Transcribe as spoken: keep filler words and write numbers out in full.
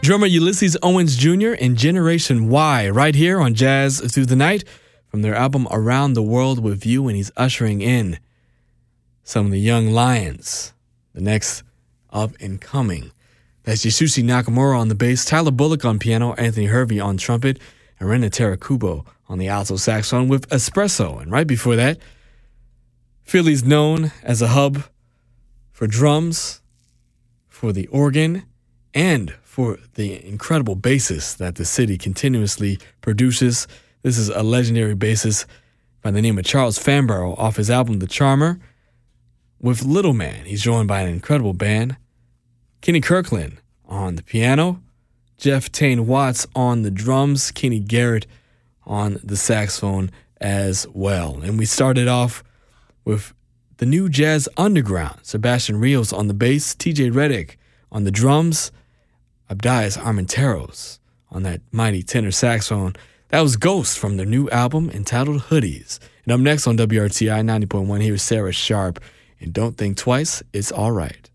Drummer Ulysses Owens Junior and Generation Y right here on Jazz Through the Night from their album Around the World with You, and he's ushering in some of the young lions, the next up and coming. That's Yasushi Nakamura on the bass, Tyler Bullock on piano, Anthony Hervey on trumpet, and Rena Terakubo on the alto saxophone with Espresso. And right before that, Philly's known as a hub for drums, for the organ, and for the incredible bassist that the city continuously produces. This is a legendary bassist by the name of Charles Fanbarrow off his album The Charmer. With Little Man, he's joined by an incredible band. Kenny Kirkland on the piano, Jeff Tane Watts on the drums, Kenny Garrett on the saxophone as well. And we started off with the New Jazz Underground, Sebastian Rios on the bass, T J Reddick on the drums, Abdias Armenteros on that mighty tenor saxophone. That was Ghost from their new album entitled Hoodies. And up next on W R T I ninety point one, here's Sarah Sharp. And Don't Think Twice, It's All Right.